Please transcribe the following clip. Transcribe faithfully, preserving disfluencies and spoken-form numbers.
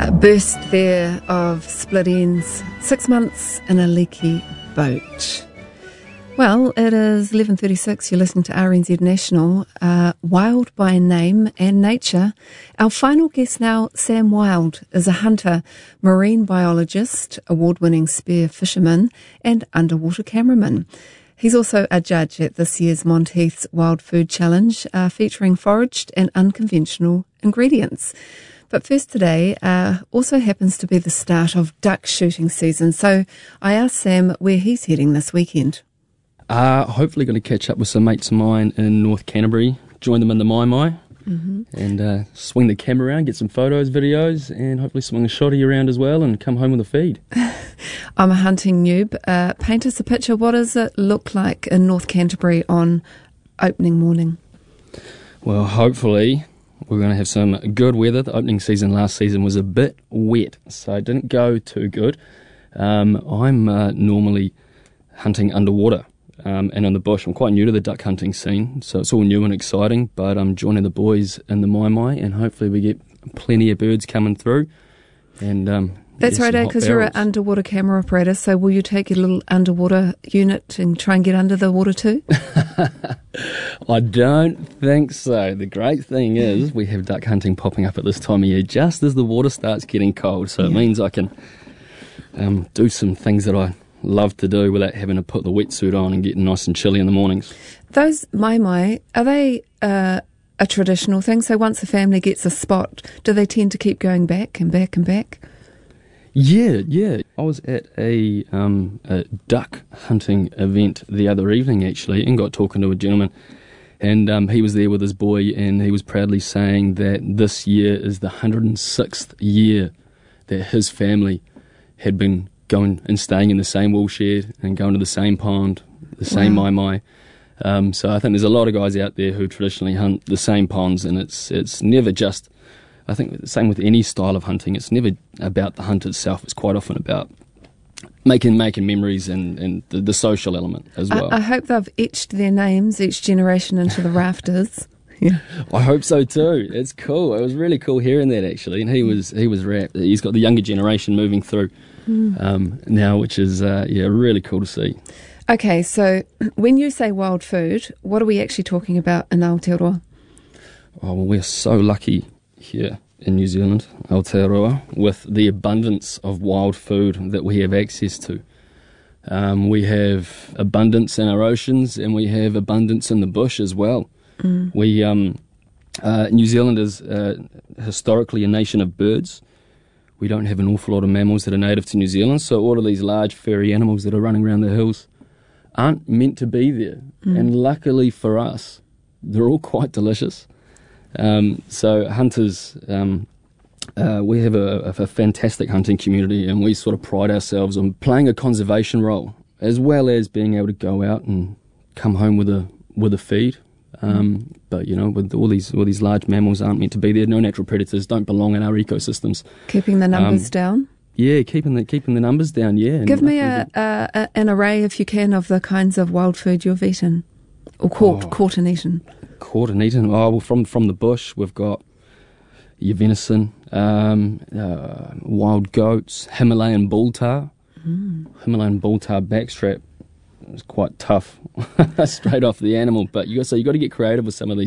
A burst there of split ends, six months in a leaky boat. Well, it is eleven thirty-six, you're listening to R N Z National, uh, Wild by Name and Nature. Our final guest now, Sam Wild, is a hunter, marine biologist, award-winning spear fisherman and underwater cameraman. He's also a judge at this year's Monteith's Wild Food Challenge, uh, featuring foraged and unconventional ingredients. But first today uh, also happens to be the start of duck shooting season. So I asked Sam where he's heading this weekend. Uh, hopefully going to catch up with some mates of mine in North Canterbury, join them in the Mai Mai, mm-hmm. and uh, swing the camera around, get some photos, videos, and hopefully swing a shotty around as well and come home with a feed. I'm a hunting noob. Uh, paint us a picture. What does it look like in North Canterbury on opening morning? Well, hopefully we're going to have some good weather. The opening season last season was a bit wet, so it didn't go too good. Um, I'm uh, normally hunting underwater. Um, and in the bush. I'm quite new to the duck hunting scene, so it's all new and exciting, but I'm joining the boys in the Mai Mai, and hopefully we get plenty of birds coming through. And um, That's right, because you're an underwater camera operator, so will you take your little underwater unit and try and get under the water too? I don't think so. The great thing is we have duck hunting popping up at this time of year just as the water starts getting cold, so yeah. It means I can um, do some things that I love to do without having to put the wetsuit on and getting nice and chilly in the mornings. Those Mai Mai, are they uh, a traditional thing? So once a family gets a spot, do they tend to keep going back and back and back? Yeah, yeah. I was at a, um, a duck hunting event the other evening, actually, and got talking to a gentleman, and um, he was there with his boy, and he was proudly saying that this year is the one hundred sixth year that his family had been going and staying in the same wool shed and going to the same pond, the same wow. Mai Mai. Um, so I think there's a lot of guys out there who traditionally hunt the same ponds, and it's it's never just, I think the same with any style of hunting, it's never about the hunt itself, it's quite often about making making memories and, and the, the social element as well. I, I hope they've etched their names, each generation, into the rafters. Yeah. I hope so too. It's cool. It was really cool hearing that, actually, and he was he was wrapped. He's got the younger generation moving through mm. um, now, which is uh, yeah really cool to see. Okay, so when you say wild food, what are we actually talking about in Aotearoa? Oh, well, we're so lucky here in New Zealand, Aotearoa, with the abundance of wild food that we have access to. Um, we have abundance in our oceans, and we have abundance in the bush as well. Mm. We um, uh, New Zealand is uh, historically a nation of birds. We don't have an awful lot of mammals that are native to New Zealand, so all of these large furry animals that are running around the hills aren't meant to be there. Mm. And luckily for us, they're all quite delicious. Um, so hunters, um, uh, we have a, a fantastic hunting community, and we sort of pride ourselves on playing a conservation role, as well as being able to go out and come home with a with a feed. Um, but you know, with all these all these large mammals aren't meant to be there. No natural predators don't belong in our ecosystems. Keeping the numbers um, down. Yeah, keeping the keeping the numbers down. Yeah. Give me a, a, a an array, if you can, of the kinds of wild food you've eaten, or caught, oh, caught and eaten. Caught and eaten. Oh, well, from from the bush, we've got your venison, um, uh, wild goats, Himalayan bull tar, mm. Himalayan bull tar backstrap. It's quite tough straight off the animal, but you got so you got to get creative with some of these